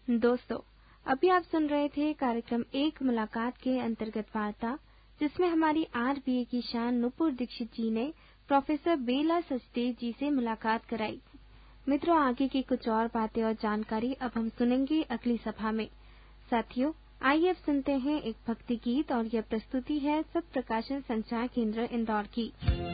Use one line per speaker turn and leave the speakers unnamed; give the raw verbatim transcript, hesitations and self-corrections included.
दोस्तों, अभी आप सुन रहे थे कार्यक्रम एक मुलाकात के अंतर्गत वार्ता, जिसमें हमारी आरबीए की शान नुपुर दीक्षित जी ने प्रोफेसर बेला सचदेव जी से मुलाकात कराई। मित्रों, आगे की कुछ और बातें और जानकारी अब हम सुनेंगे अगली सभा में। साथियों, आइए अब सुनते हैं एक भक्ति गीत और यह प्रस्तुति है सत प्रकाशन संचार केंद्र इंदौर की।